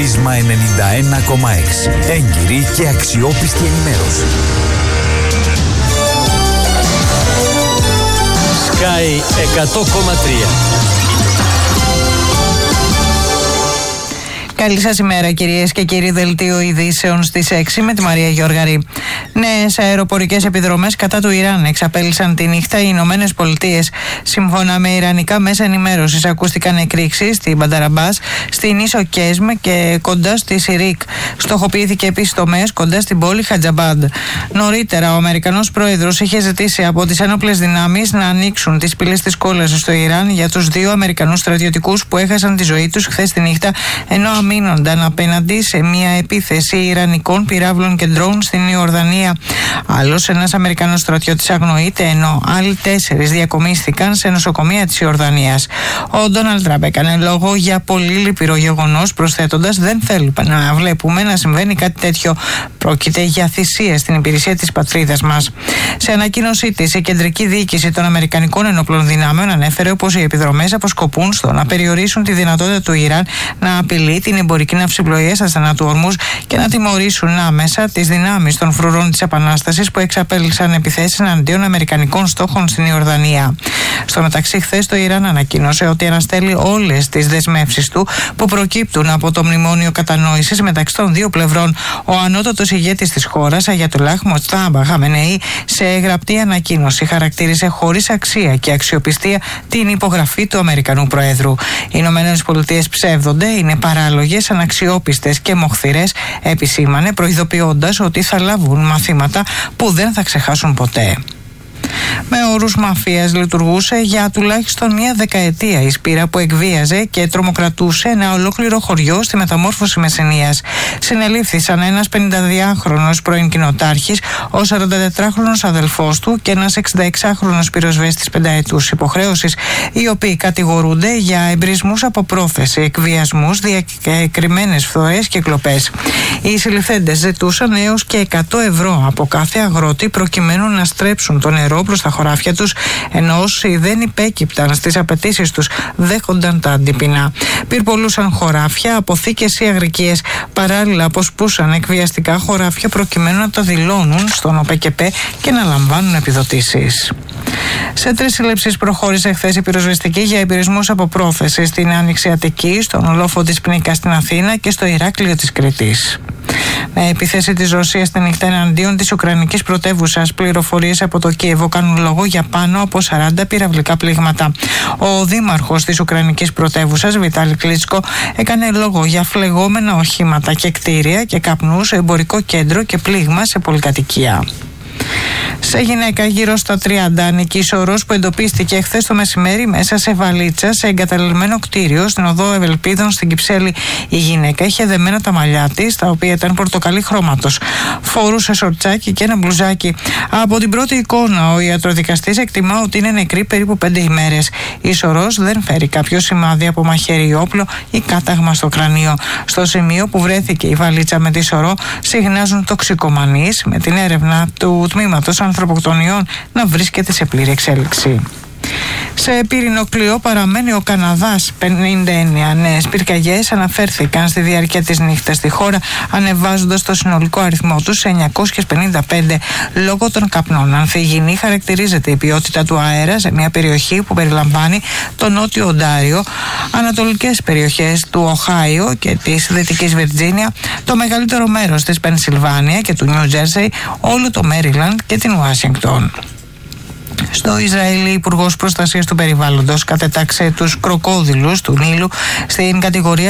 Πρίσμα 91,6. Έγκυρη και αξιόπιστη ενημέρωση. Sky 100,3. Καλή σας ημέρα, κυρίες και κύριοι. Δελτίο ειδήσεων στις 6 με τη Μαρία Γιώργαρη. Νέες αεροπορικές επιδρομές κατά του Ιράν εξαπέλυσαν τη νύχτα οι Ηνωμένες Πολιτείες. Σύμφωνα με ιρανικά μέσα ενημέρωσης, ακούστηκαν εκρήξεις στην Μπανταραμπάς, στην ίσο Κέσμ και κοντά στη Σιρίκ. Στοχοποιήθηκε επίσης τομέες κοντά στην πόλη Χατζαμπάντ. Νωρίτερα, ο Αμερικανός πρόεδρος είχε ζητήσει από τις ένοπλες δυνάμεις να ανοίξουν τις πύλες της κόλασης στο Ιράν για τους 2 Αμερικανούς στρατιωτικούς που έχασαν τη ζωή τους χθες τη νύχτα, ενώ αμήνονταν απέναντι σε μια επίθεση ιρανικών πυράβλων και ντρόουν στην Ιορδανία. Άλλος ένας Αμερικανός στρατιώτης αγνοείται, ενώ άλλοι 4 διακομίστηκαν σε νοσοκομεία της Ιορδανίας. Ο Ντόναλντ Τραμπ έκανε λόγο για πολύ λυπηρό γεγονός, προσθέτοντας: «Δεν θέλουμε να βλέπουμε να συμβαίνει κάτι τέτοιο. Πρόκειται για θυσία στην υπηρεσία της πατρίδας μας». Σε ανακοίνωσή της, η κεντρική διοίκηση των Αμερικανικών ενόπλων δυνάμεων ανέφερε πως οι επιδρομές αποσκοπούν στο να περιορίσουν τη δυνατότητα του Ιράν να απειλεί την εμπορική ναυσιπλοεία στα στενά του Ορμούζ και να τιμωρήσουν άμεσα τις δυνάμεις των φρουρών της Επανάστασης που εξαπέλυσαν επιθέσεις εναντίον αμερικανικών στόχων στην Ιορδανία. Στο μεταξύ, χθες το Ιράν ανακοίνωσε ότι αναστέλει όλες τις δεσμεύσεις του που προκύπτουν από το μνημόνιο κατανόησης μεταξύ των δύο πλευρών. Ο ανώτατος ηγέτης της χώρας, Αγιατολάχ Μοτσάμπα Χαμενεή, σε γραπτή ανακοίνωση χαρακτήρισε χωρίς αξία και αξιοπιστία την υπογραφή του Αμερικανού Προέδρου. Οι Ηνωμένες Πολιτείες ψεύδονται, είναι παράλογες, αναξιόπιστες και μοχθηρές, επισήμανε, προειδοποιώντας ότι θα λάβουν μαθήματα που δεν θα ξεχάσουν ποτέ. Με όρους μαφίας λειτουργούσε για τουλάχιστον μια δεκαετία η σπήρα που εκβίαζε και τρομοκρατούσε ένα ολόκληρο χωριό στη Μεταμόρφωση Μεσσηνίας. Συνελήφθησαν ένας 52χρονος πρώην κοινοτάρχης, ο 44χρονος αδελφός του και ένας 66χρονος πυροσβέστης 5ετούς υποχρέωσης, οι οποίοι κατηγορούνται για εμπρισμούς από πρόθεση, εκβιασμούς, διακεκριμένες φθορές και κλοπές. Οι συλληφθέντες ζητούσαν έως και 100 ευρώ από κάθε αγρότη προκειμένου να στρέψουν το νερό προς τα χωράφια τους, ενώ όσοι δεν υπέκυπταν στις απαιτήσεις τους δέχονταν τα αντίπεινα. Πυρπολούσαν χωράφια, αποθήκες ή αγρικίες, παράλληλα αποσπούσαν εκβιαστικά χωράφια προκειμένου να τα δηλώνουν στον ΟΠΕΚΕΠΕ και να λαμβάνουν επιδοτήσεις. Σε 3 συλλήψεις προχώρησε χθες η πυροσβεστική για εμπειρισμούς από πρόθεση στην Άνοιξη Αττική, στον Ολόφο της Πνίκας στην Αθήνα και στο Ηράκλειο της Κρήτης. Με επίθεση της Ρωσίας τη νύχτα εναντίον της Ουκρανικής πρωτεύουσας, πληροφορίες από το Κίεβο κάνουν λόγο για πάνω από 40 πυραυλικά πλήγματα. Ο δήμαρχος της Ουκρανικής πρωτεύουσας, Βιτάλη Κλίτσκο, έκανε λόγο για φλεγόμενα οχήματα και κτίρια και καπνούς σε εμπορικό κέντρο και πλήγμα σε πολυκατοικία. Σε γυναίκα γύρω στα 30 ανήκει η σωρός που εντοπίστηκε χθες το μεσημέρι μέσα σε βαλίτσα σε εγκαταλελειμμένο κτίριο στην οδό Ευελπίδων στην Κυψέλη. Η γυναίκα είχε δεμένα τα μαλλιά της, τα οποία ήταν πορτοκαλί χρώματος. Φορούσε σορτσάκι και ένα μπλουζάκι. Από την πρώτη εικόνα, ο ιατροδικαστής εκτιμά ότι είναι νεκρή περίπου 5 ημέρες. Η σωρός δεν φέρει κάποιο σημάδι από μαχαίρι ή όπλο ή κάταγμα στο κρανίο. Στο σημείο που βρέθηκε η βαλίτσα με τη σωρό, συχνάζουν τοξικομανείς, με την έρευνα του τμήματος ανθρωποκτονιών να βρίσκεται σε πλήρη εξέλιξη. Σε πύρινο κλειό παραμένει ο Καναδάς. 59 νέες πυρκαγιές αναφέρθηκαν στη διάρκεια της νύχτας στη χώρα, ανεβάζοντας το συνολικό αριθμό τους σε 955 λόγω των καπνών. Ανθυγιεινή χαρακτηρίζεται η ποιότητα του αέρα σε μια περιοχή που περιλαμβάνει το νότιο Οντάριο, ανατολικές περιοχές του Οχάιο και της Δυτικής Βιρτζίνια, το μεγαλύτερο μέρος της Πενσιλβάνια και του Νιου Τζέρσεϊ, όλο το Μέριλαντ και την Ουάσιγκτον. Στο Ισραήλ, η Υπουργός Προστασίας του Περιβάλλοντος κατέταξε τους κροκόδιλους του Νείλου στην κατηγορία